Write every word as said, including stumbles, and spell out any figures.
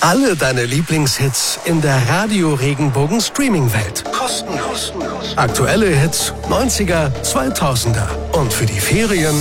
Alle deine Lieblingshits in der Radio-Regenbogen-Streaming-Welt. Kostenlos. Aktuelle Hits, neunziger, zweitausender. Und für die Ferien